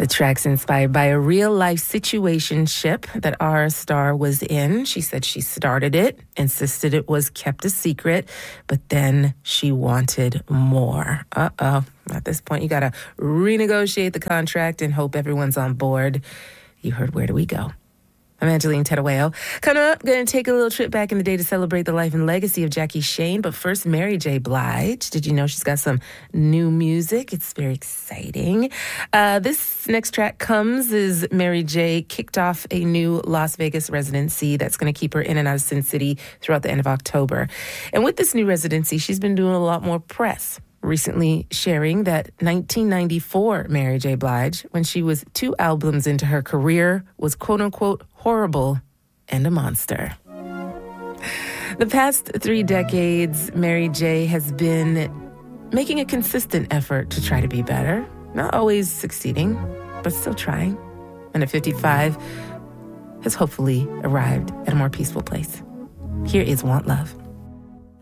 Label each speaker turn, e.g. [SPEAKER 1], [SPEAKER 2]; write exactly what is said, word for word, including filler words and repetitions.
[SPEAKER 1] The track's inspired by a real-life situationship that our star was in. She said she started it, insisted it was kept a secret, but then she wanted more. Uh-oh. At this point, you got to renegotiate the contract and hope everyone's on board. You heard Where Do We Go? I'm Angeline Terueo. Coming up, going to take a little trip back in the day to celebrate the life and legacy of Jackie Shane. But first, Mary J. Blige. Did you know she's got some new music? It's very exciting. Uh, this next track comes as Mary J. kicked off a new Las Vegas residency that's going to keep her in and out of Sin City throughout the end of October. And with this new residency, she's been doing a lot more press. Recently sharing that nineteen ninety-four Mary J. Blige, when she was two albums into her career, was quote-unquote horrible and a monster. The past three decades, Mary J. has been making a consistent effort to try to be better. Not always succeeding, but still trying. And at fifty-five, has hopefully arrived at a more peaceful place. Here is Want Love.